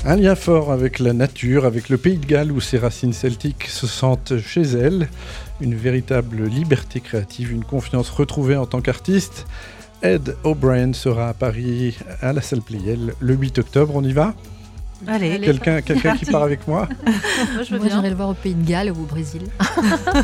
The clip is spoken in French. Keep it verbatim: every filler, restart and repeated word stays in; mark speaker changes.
Speaker 1: Un lien fort avec la nature, avec le Pays de Galles où ses racines celtiques se sentent chez elle. Une véritable liberté créative, une confiance retrouvée en tant qu'artiste. Ed O'Brien sera à Paris à la salle Pleyel le huit octobre. On y va ?
Speaker 2: Allez,
Speaker 1: Quelqu'un, quelqu'un qui part avec moi ?
Speaker 3: Moi, je veux
Speaker 4: Moi,
Speaker 3: bien.
Speaker 4: j'irai le voir au Pays de Galles ou au Brésil.